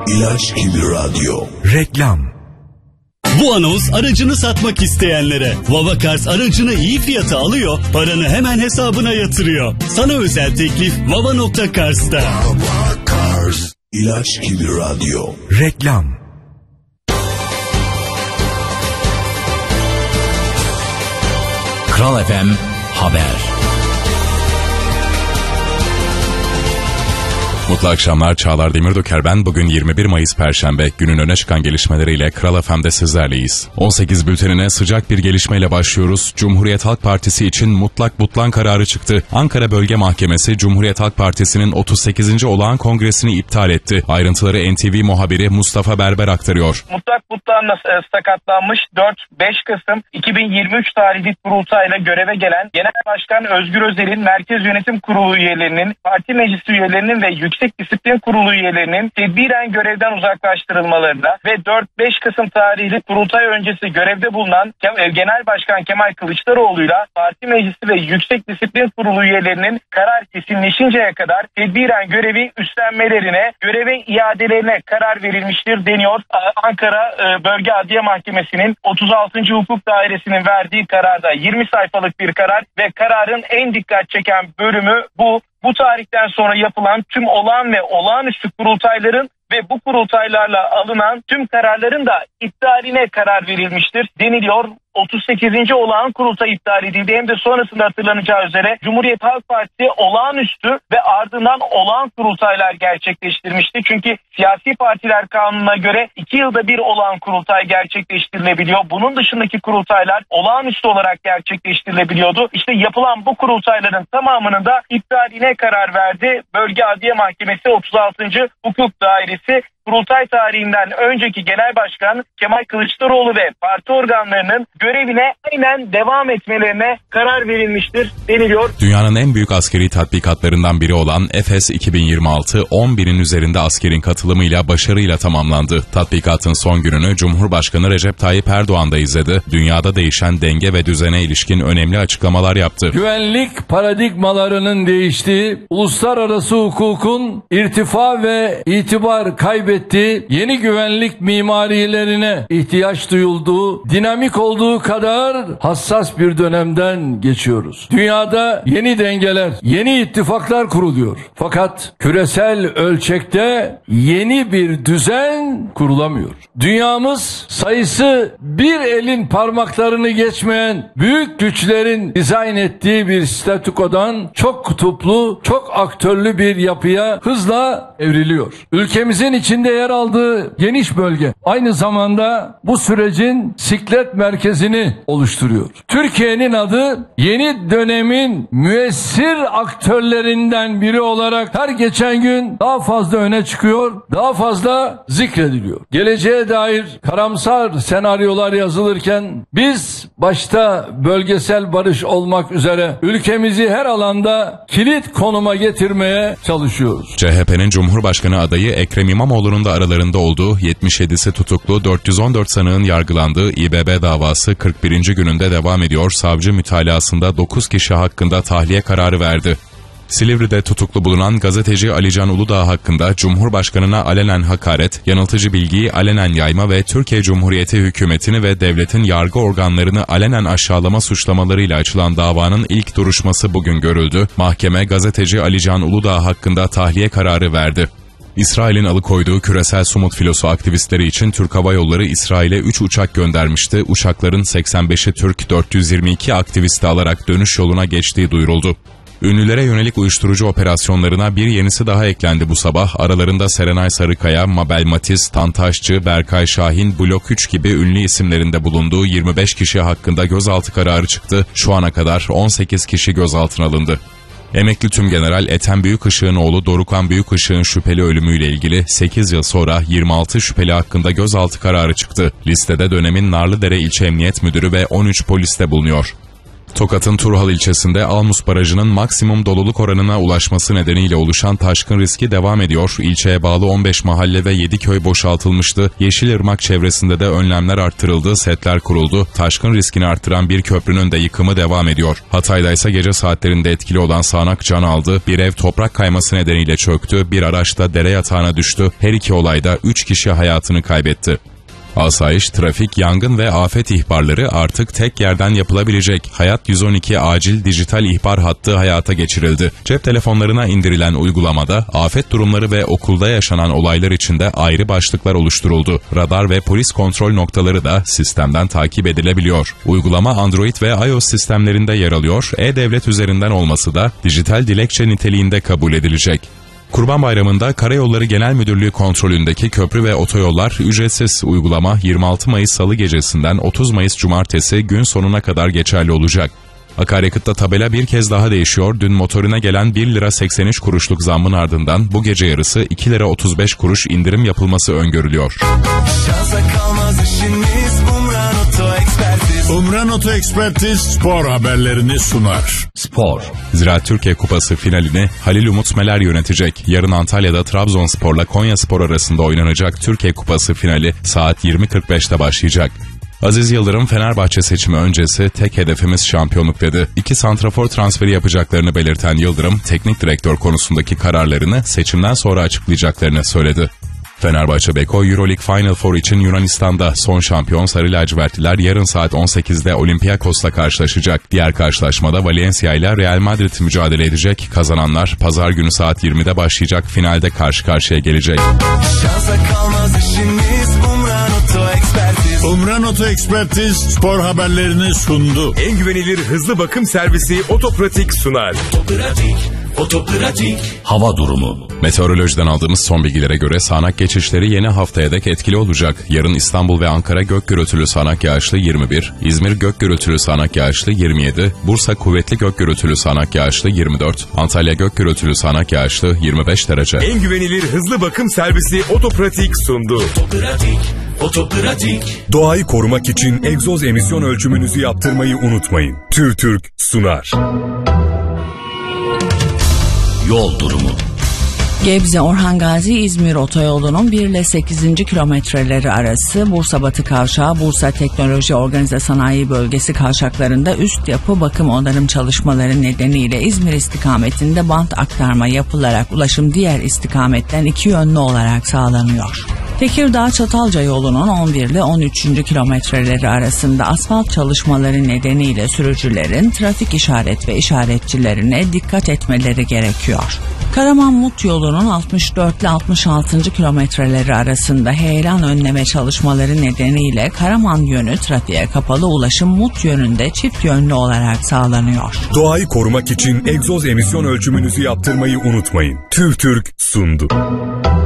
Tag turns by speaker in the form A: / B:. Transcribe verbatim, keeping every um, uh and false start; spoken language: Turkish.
A: İlaç gibi radyo.
B: Reklam.
C: Bu anons aracını satmak isteyenlere. Vavacars aracını iyi fiyata alıyor, paranı hemen hesabına yatırıyor. Sana özel teklif vava nokta cars'ta.
A: Vavacars. İlaç gibi radyo.
B: Reklam.
D: Kral F M Haber.
E: Mutlu akşamlar, Çağlar Demirdöker ben. Bugün yirmi bir Mayıs Perşembe. Günün öne çıkan gelişmeleriyle Kral F M'de sizlerleyiz. on sekiz bültenine sıcak bir gelişmeyle başlıyoruz. Cumhuriyet Halk Partisi için mutlak butlan kararı çıktı. Ankara Bölge Mahkemesi Cumhuriyet Halk Partisi'nin otuz sekizinci olağan kongresini iptal etti. Ayrıntıları N T V muhabiri Mustafa Berber aktarıyor.
F: Mutlak butlanla sakatlanmış dört beş Kasım iki bin yirmi üç tarihli kurultayla göreve gelen Genel Başkan Özgür Özel'in Merkez Yönetim Kurulu üyelerinin, parti meclisi üyelerinin ve Yüksek Disiplin Kurulu üyelerinin tedbiren görevden uzaklaştırılmalarına ve dört beş Kasım tarihli kurultay öncesi görevde bulunan Genel Başkan Kemal Kılıçdaroğlu'yla parti meclisi ve Yüksek Disiplin Kurulu üyelerinin karar kesinleşinceye kadar tedbiren görevi üstlenmelerine, göreve iadelerine karar verilmiştir deniyor. Ankara Bölge Adliye Mahkemesi'nin otuz altıncı Hukuk Dairesi'nin verdiği kararda yirmi sayfalık bir karar ve kararın en dikkat çeken bölümü bu. Bu tarihten sonra yapılan tüm olağan ve olağanüstü kurultayların ve bu kurultaylarla alınan tüm kararların da iptaline karar verilmiştir deniliyor. otuz sekizinci olağan kurultay iptal edildi. Hem de sonrasında hatırlanacağı üzere Cumhuriyet Halk Partisi olağanüstü ve ardından olağan kurultaylar gerçekleştirmişti. Çünkü siyasi partiler kanununa göre iki yılda bir olağan kurultay gerçekleştirilebiliyor. Bunun dışındaki kurultaylar olağanüstü olarak gerçekleştirilebiliyordu. İşte yapılan bu kurultayların tamamının da iptaline karar verdi. Bölge Adliye Mahkemesi otuz altıncı Hukuk Dairesi. Kurultay tarihinden önceki Genel Başkan Kemal Kılıçdaroğlu ve parti organlarının görevine aynen devam etmelerine karar verilmiştir deniliyor.
E: Dünyanın en büyük askeri tatbikatlarından biri olan Efes iki bin yirmi altı, on binin üzerinde askerin katılımıyla başarıyla tamamlandı. Tatbikatın son gününü Cumhurbaşkanı Recep Tayyip Erdoğan da izledi. Dünyada değişen denge ve düzene ilişkin önemli açıklamalar yaptı.
G: Güvenlik paradigmalarının değiştiği, uluslararası hukukun irtifa ve itibar kaybettiği, yeni güvenlik mimarilerine ihtiyaç duyulduğu, dinamik olduğu kadar hassas bir dönemden geçiyoruz. Dünyada yeni dengeler, yeni ittifaklar kuruluyor. Fakat küresel ölçekte yeni bir düzen kurulamıyor. Dünyamız sayısı bir elin parmaklarını geçmeyen büyük güçlerin dizayn ettiği bir statükodan çok kutuplu, çok aktörlü bir yapıya hızla evriliyor. Ülkemizin içinde yer aldığı geniş bölge aynı zamanda bu sürecin siklet merkezini oluşturuyor. Türkiye'nin adı yeni dönemin müessir aktörlerinden biri olarak her geçen gün daha fazla öne çıkıyor, daha fazla zikrediliyor. Geleceğe dair karamsar senaryolar yazılırken biz başta bölgesel barış olmak üzere ülkemizi her alanda kilit konuma getirmeye çalışıyoruz.
E: C H P'nin Cumhurbaşkanı adayı Ekrem İmamoğlu'nun da aralarında olduğu yetmiş yedisi tutuklu dört yüz on dört sanığın yargılandığı İ B B davası kırk birinci gününde devam ediyor. Savcı mütalasında dokuz kişi hakkında tahliye kararı verdi. Silivri'de tutuklu bulunan gazeteci Alican Uludağ hakkında Cumhurbaşkanına alenen hakaret, yanıltıcı bilgiyi alenen yayma ve Türkiye Cumhuriyeti hükümetini ve devletin yargı organlarını alenen aşağılama suçlamalarıyla açılan davanın ilk duruşması bugün görüldü. Mahkeme gazeteci Alican Uludağ hakkında tahliye kararı verdi. İsrail'in alıkoyduğu küresel sumut filosu aktivistleri için Türk Hava Yolları İsrail'e üç uçak göndermişti. Uçakların seksen beşi Türk, dört yüz yirmi iki aktivisti alarak dönüş yoluna geçtiği duyuruldu. Ünlülere yönelik uyuşturucu operasyonlarına bir yenisi daha eklendi bu sabah. Aralarında Serenay Sarıkaya, Mabel Matiz, Tantaşçı, Berkay Şahin, Blok üç gibi ünlü isimlerinde bulunduğu yirmi beş kişi hakkında gözaltı kararı çıktı. Şu ana kadar on sekiz kişi gözaltına alındı. Emekli Tümgeneral Ethem Büyükışık'ın oğlu Dorukhan Büyükışık'ın şüpheli ölümüyle ilgili sekiz yıl sonra yirmi altı şüpheli hakkında gözaltı kararı çıktı. Listede dönemin Narlıdere İlçe Emniyet Müdürü ve on üç polis de bulunuyor. Tokat'ın Turhal ilçesinde Almus Barajı'nın maksimum doluluk oranına ulaşması nedeniyle oluşan taşkın riski devam ediyor. İlçeye bağlı on beş mahalle ve yedi köy boşaltılmıştı. Yeşilırmak çevresinde de önlemler arttırıldı, setler kuruldu. Taşkın riskini arttıran bir köprünün de yıkımı devam ediyor. Hatay'da ise gece saatlerinde etkili olan sağanak can aldı. Bir ev toprak kayması nedeniyle çöktü. Bir araç da dere yatağına düştü. Her iki olayda üç kişi hayatını kaybetti. Asayiş, trafik, yangın ve afet ihbarları artık tek yerden yapılabilecek. Hayat yüz on iki acil dijital ihbar hattı hayata geçirildi. Cep telefonlarına indirilen uygulamada afet durumları ve okulda yaşanan olaylar için de ayrı başlıklar oluşturuldu. Radar ve polis kontrol noktaları da sistemden takip edilebiliyor. Uygulama Android ve iOS sistemlerinde yer alıyor. E-Devlet üzerinden olması da dijital dilekçe niteliğinde kabul edilecek. Kurban Bayramı'nda Karayolları Genel Müdürlüğü kontrolündeki köprü ve otoyollar ücretsiz. Uygulama yirmi altı Mayıs Salı gecesinden otuz Mayıs Cumartesi gün sonuna kadar geçerli olacak. Akaryakıtta tabela bir kez daha değişiyor. Dün motorine gelen bir lira seksen üç kuruşluk zammın ardından bu gece yarısı iki lira otuz beş kuruş indirim yapılması öngörülüyor.
A: Umran Oto Ekspertiz spor haberlerini sunar.
G: Spor.
E: Ziraat Türkiye Kupası finalini Halil Umut Meler yönetecek. Yarın Antalya'da Trabzonspor'la Konyaspor arasında oynanacak Türkiye Kupası finali saat yirmi kırk beşte başlayacak. Aziz Yıldırım Fenerbahçe seçimi öncesi tek hedefimiz şampiyonluk dedi. İki santrafor transferi yapacaklarını belirten Yıldırım, teknik direktör konusundaki kararlarını seçimden sonra açıklayacaklarını söyledi. Fenerbahçe Beko Euroleague Final Four için Yunanistan'da son şampiyon Sarı Lacivertliler yarın saat on sekizde Olympiakos'la karşılaşacak. Diğer karşılaşmada Valencia ile Real Madrid mücadele edecek. Kazananlar pazar günü saat yirmide başlayacak finalde karşı karşıya gelecek.
A: Şansa kalmaz işimiz Umran Oto Ekspertiz. Umran Oto Ekspertiz spor haberlerini sundu.
B: En güvenilir hızlı bakım servisi Otopratik sunar.
A: Otopratik, Otopratik.
C: Hava durumu.
E: Meteorolojiden aldığımız son bilgilere göre sağanak geçişleri yeni haftaya dek etkili olacak. Yarın İstanbul ve Ankara gök gürültülü sağanak yağışlı yirmi bir, İzmir gök gürültülü sağanak yağışlı yirmi yedi, Bursa kuvvetli gök gürültülü sağanak yağışlı yirmi dört, Antalya gök gürültülü sağanak yağışlı yirmi beş derece.
B: En güvenilir hızlı bakım servisi Otopratik sundu.
A: Otopratik, Otopratik.
B: Doğayı korumak için egzoz emisyon ölçümünüzü yaptırmayı unutmayın. TÜRTÜRK sunar.
C: Yol durumu.
D: Gebze Orhan Gazi İzmir otoyolunun bir ile sekizinci kilometreleri arası Bursa Batı Kavşağı, Bursa Teknoloji Organize Sanayi Bölgesi kavşaklarında üst yapı bakım onarım çalışmaları nedeniyle İzmir istikametinde bant aktarma yapılarak ulaşım diğer istikametten iki yönlü olarak sağlanıyor. Tekirdağ Çatalca yolunun on bir ile on üçüncü kilometreleri arasında asfalt çalışmaları nedeniyle sürücülerin trafik işaret ve işaretçilerine dikkat etmeleri gerekiyor. Karaman-Mut yolunun altmış dört ile altmış altıncı kilometreleri arasında heyelan önleme çalışmaları nedeniyle Karaman yönü trafiğe kapalı, ulaşım Mut yönünde çift yönlü olarak sağlanıyor.
B: Doğayı korumak için egzoz emisyon ölçümünüzü yaptırmayı unutmayın. TÜRTÜRK sundu.